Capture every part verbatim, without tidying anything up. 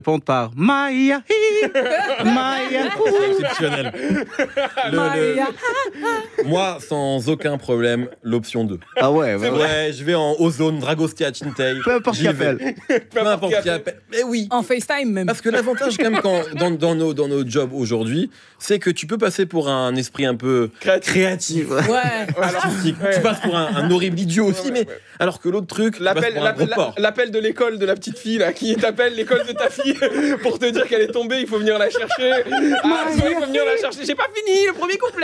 Répondre par Maya, Maya, c'est exceptionnel. Le, le... Moi, sans aucun problème, l'option deux. Ah ouais, ouais, ouais. ouais je vais en Ozone, Dragostea, Chintay. Peu importe qui appelle. Peu importe qui appelle. Mais oui. En FaceTime même. Parce que l'avantage quand même quand, dans, dans, nos, dans nos jobs aujourd'hui, c'est que tu peux passer pour un esprit un peu créatif. créatif ouais. artistique. Ouais. Tu passes pour un, un horrible idiot aussi, ouais, ouais, mais ouais. alors que l'autre truc, l'appel, l'appel, l'appel de l'école de la petite fille là, qui t'appelle l'école de ta fille pour te dire qu'elle est tombée, il faut venir la chercher. Ah, il faut venir la chercher. J'ai pas fini le premier couplet.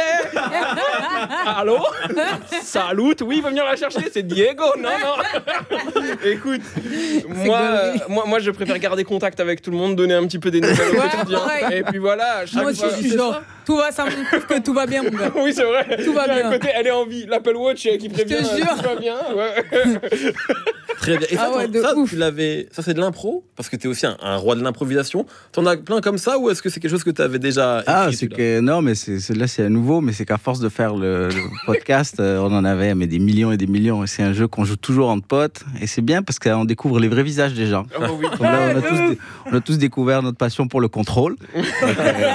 Ah, allô? Salut, oui, il faut venir la chercher. C'est Diego. Non, non. Écoute, moi, euh, moi, moi, je préfère garder contact avec tout le monde, donner un petit peu des nouvelles au quotidien. Ouais. Et puis voilà. Chaque moi, fois, je suis genre, tout va, ça me prouve que tout va bien, mon gars. Oui, c'est vrai. Tout va bien. À côté, elle est en vie. L'Apple Watch qui prévient. Je te jure. Tout va bien. Ouais. Très bien. Et ça, ah ouais, ça tu l'avais. Ça, c'est de l'impro? Parce que t'es aussi un, un roi de l'improvisation. T'en as plein comme ça ou est-ce que c'est quelque chose que t'avais déjà écrit? Ah, c'est que non, mais c'est, c'est là c'est à nouveau, mais c'est qu'à force de faire le, le podcast, euh, on en avait mais des millions et des millions. Et c'est un jeu qu'on joue toujours entre potes et c'est bien parce qu'on découvre les vrais visages des gens. Oh, oui. Comme là, on a tous, dé- on a tous découvert notre passion pour le contrôle. Donc, euh...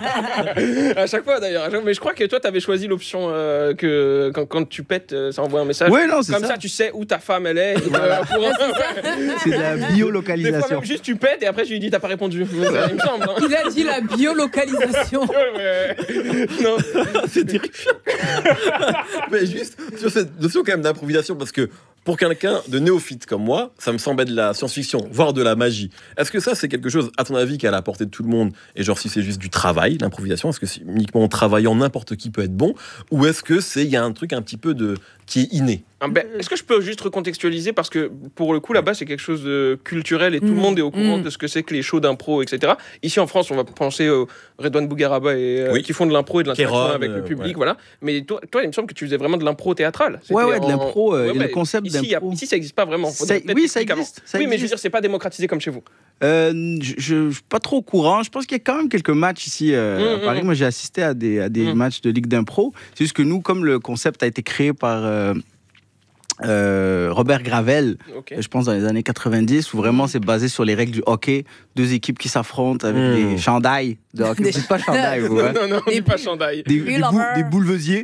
à chaque fois d'ailleurs. Mais je crois que toi, t'avais choisi l'option euh, que quand, quand tu pètes, ça envoie un message. Ouais, non, c'est comme ça. ça, tu sais où ta femme elle est. Euh, pour un... C'est de la biolocalisation. Des fois même juste tu pètes et après je lui dis t'as pas répondu. Il me semble. Hein. Il a dit la biolocalisation. Ouais, ouais. Non, c'est terrifiant. Mais juste sur cette notion quand même d'improvisation, parce que pour quelqu'un de néophyte comme moi, ça me semble être de la science-fiction, voire de la magie. Est-ce que ça, c'est quelque chose, à ton avis, qui est à la portée de tout le monde? Et genre, si c'est juste du travail, l'improvisation, est-ce que c'est uniquement en travaillant, n'importe qui peut être bon? Ou est-ce que c'est, il y a un truc un petit peu de, qui est inné? Ben, est-ce que je peux juste recontextualiser parce que pour le coup là-bas c'est quelque chose de culturel et tout mmh. le monde est au courant mmh. de ce que c'est que les shows d'impro, et cetera. Ici en France on va penser aux Redouane Bougaraba et euh, oui. qui font de l'impro et de l'interaction Kéron, avec euh, le public, ouais. voilà. Mais toi, toi il me semble que tu faisais vraiment de l'impro théâtrale. C'était ouais ouais de l'impro, euh, ouais, le concept ici, d'impro. A, ici ça n'existe pas vraiment. Ça, oui ça existe. Ça oui existe. mais je veux dire c'est pas démocratisé comme chez vous. Euh, je ne suis pas trop au courant. Je pense qu'il y a quand même quelques matchs ici euh, mmh, à Paris. Mmh. Moi j'ai assisté à des à des mmh. matchs de ligue d'impro. C'est juste que nous comme le concept a été créé par euh, Euh, Robert Gravel, okay. je pense dans les années quatre-vingt-dix, où vraiment c'est basé sur les règles du hockey, deux équipes qui s'affrontent avec mmh. des chandails de hockey. Vous dites pas chandail, vous, hein? Non, non, on dit pas chandail. Des, des, bou- des boulevesiers.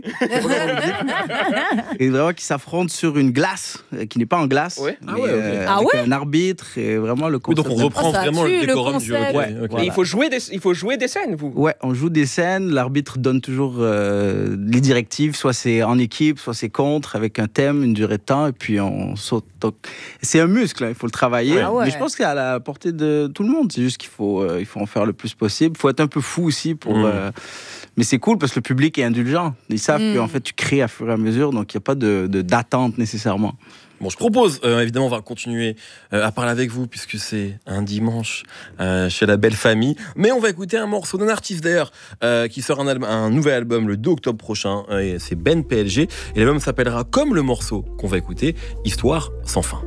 Et vraiment qui s'affrontent sur une glace, qui n'est pas en glace, ouais. mais ah ouais, okay. euh, ah avec ouais un arbitre et vraiment le concept. Oui, donc on reprend oh, vraiment le décorum le du hockey. Ouais, okay. voilà. il, faut jouer des, il faut jouer des scènes, vous? Ouais, on joue des scènes, l'arbitre donne toujours euh, les directives, soit c'est en équipe, soit c'est contre, avec un thème, une durée de temps, et puis on saute. Donc, c'est un muscle, hein, il faut le travailler. Ah ouais. Mais je pense qu'il est à la portée de tout le monde. C'est juste qu'il faut, euh, il faut en faire le plus possible. Il faut être un peu fou aussi pour. Mmh. Euh... Mais c'est cool parce que le public est indulgent. Ils savent mmh. qu'en fait tu crées à fur et à mesure, donc il n'y a pas de, de d'attente nécessairement. Bon, je propose, euh, évidemment, on va continuer euh, à parler avec vous puisque c'est un dimanche euh, chez la belle famille. Mais on va écouter un morceau d'un artiste d'ailleurs euh, qui sort un, album, un nouvel album le deux octobre prochain. Euh, c'est Ben P L G et l'album s'appellera comme le morceau qu'on va écouter, Histoire sans fin.